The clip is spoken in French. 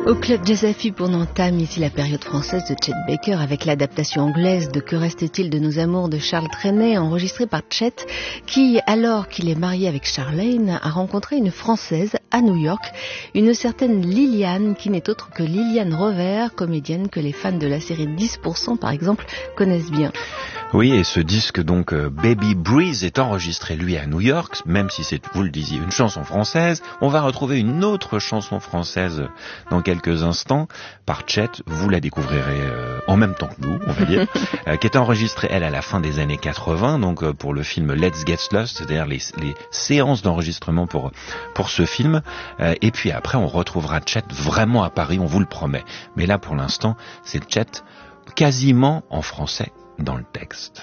Au Club Jazz pour on entame ici la période française de Chet Baker avec l'adaptation anglaise de Que reste-t-il de nos amours de Charles Trenet, enregistrée par Chet, qui, alors qu'il est marié avec Charlene, a rencontré une Française à New York, une certaine Liliane, qui n'est autre que Liliane Rover, comédienne que les fans de la série 10% par exemple connaissent bien. Oui, et ce disque donc Baby Breeze est enregistré lui à New York, même si c'est, vous le disiez, une chanson française. On va retrouver une autre chanson française dans quelques instants par Chet, vous la découvrirez en même temps que nous, on va dire, qui est enregistrée elle à la fin des années 80, donc pour le film Let's Get Lost, c'est-à-dire les séances d'enregistrement pour ce film. Et puis après on retrouvera Chet vraiment à Paris, on vous le promet. Mais là pour l'instant, c'est Chet quasiment en français dans le texte.